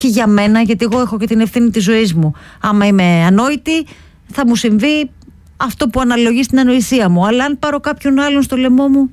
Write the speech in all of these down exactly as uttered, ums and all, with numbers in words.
και για μένα, γιατί εγώ έχω και την ευθύνη της ζωής μου. Άμα είμαι ανόητη, θα μου συμβεί αυτό που αναλογεί στην ανοησία μου. Αλλά αν πάρω κάποιον άλλον στο λαιμό μου,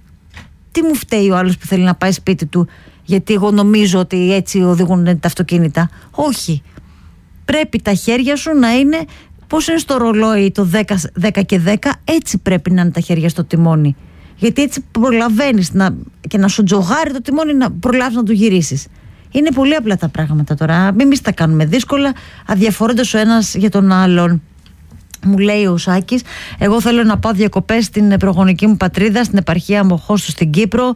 τι μου φταίει ο άλλος που θέλει να πάει σπίτι του, γιατί εγώ νομίζω ότι έτσι οδηγούν τα αυτοκίνητα? Όχι. Πρέπει τα χέρια σου να είναι, πώς είναι στο ρολόι το δέκα, δέκα και δέκα, έτσι πρέπει να είναι τα χέρια στο τιμόνι. Γιατί έτσι προλαβαίνεις να, και να σου τζογάρει το τιμόνι, να προλάβεις να το γυρίσεις. Είναι πολύ απλά τα πράγματα τώρα. Μην εμείς τα κάνουμε δύσκολα, αδιαφορώντας ο ένας για τον άλλον. Μου λέει ο Σάκης, εγώ θέλω να πάω διακοπές στην προγονική μου πατρίδα, στην επαρχία Μοχώστου στην Κύπρο,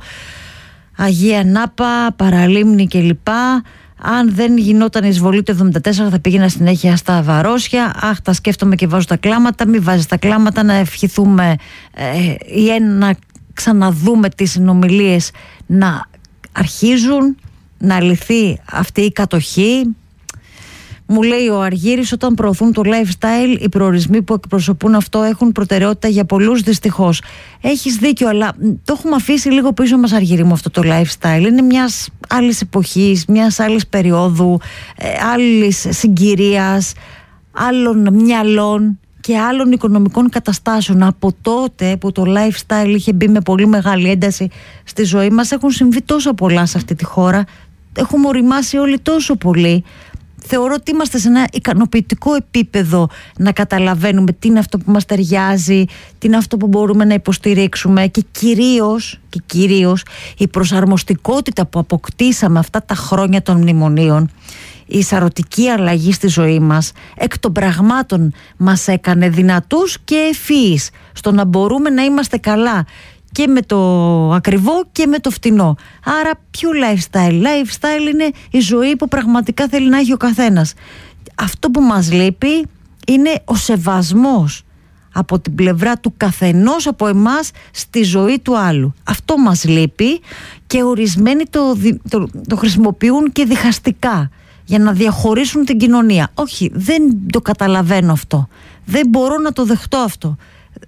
Αγία Νάπα, Παραλίμνη κλπ. Αν δεν γινόταν η εισβολή του εβδομήντα τέσσερα θα πήγαινα συνέχεια στα Βαρόσια. Αχ, τα σκέφτομαι και βάζω τα κλάματα. Μην βάζεις τα κλάματα, να ευχηθούμε ε, ή να ξαναδούμε τις συνομιλίες να αρχίζουν, να λυθεί αυτή η κατοχή. Μου λέει ο Αργύρης, όταν προωθούν το lifestyle, οι προορισμοί που εκπροσωπούν αυτό έχουν προτεραιότητα για πολλούς, δυστυχώς. Έχεις δίκιο, αλλά το έχουμε αφήσει λίγο πίσω μας, Αργύρη μου, αυτό το lifestyle. Είναι μιας άλλης εποχής, μιας άλλης περίοδου, ε, άλλης συγκυρίας, άλλων μυαλών και άλλων οικονομικών καταστάσεων. Από τότε που το lifestyle είχε μπει με πολύ μεγάλη ένταση στη ζωή μας, έχουν συμβεί τόσα πολλά σε αυτή τη χώρα. Έχουμε οριμάσει όλοι τόσο πολύ. Θεωρώ ότι είμαστε σε ένα ικανοποιητικό επίπεδο να καταλαβαίνουμε τι είναι αυτό που μας ταιριάζει, τι είναι αυτό που μπορούμε να υποστηρίξουμε και κυρίως, και κυρίως η προσαρμοστικότητα που αποκτήσαμε αυτά τα χρόνια των μνημονίων, η σαρωτική αλλαγή στη ζωή μας, εκ των πραγμάτων μας έκανε δυνατούς και ευφυείς στο να μπορούμε να είμαστε καλά και με το ακριβό και με το φτηνό. Άρα ποιο lifestyle? Lifestyle είναι η ζωή που πραγματικά θέλει να έχει ο καθένας. Αυτό που μας λείπει είναι ο σεβασμός από την πλευρά του καθενός από εμάς στη ζωή του άλλου. Αυτό μας λείπει και ορισμένοι το, το, το χρησιμοποιούν και διχαστικά για να διαχωρίσουν την κοινωνία. Όχι, δεν το καταλαβαίνω αυτό. Δεν μπορώ να το δεχτώ αυτό.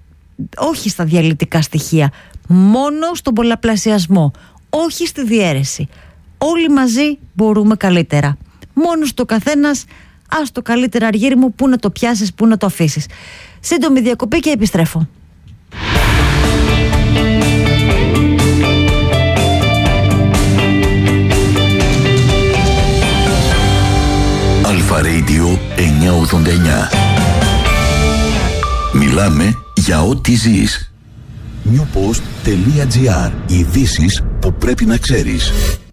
Όχι στα διαλυτικά στοιχεία. Μόνο στον πολλαπλασιασμό. Όχι στη διαίρεση. Όλοι μαζί μπορούμε καλύτερα. Μόνο στο καθένας, ας το καλύτερα, Αργύρη μου, πού να το πιάσεις, πού να το αφήσεις. Σύντομη διακοπή και επιστρέφω. Αλφα Radio εννιακόσια ογδόντα εννιά. Μιλάμε για ό,τι ζεις. newpost.gr. Ειδήσεις που πρέπει να ξέρεις.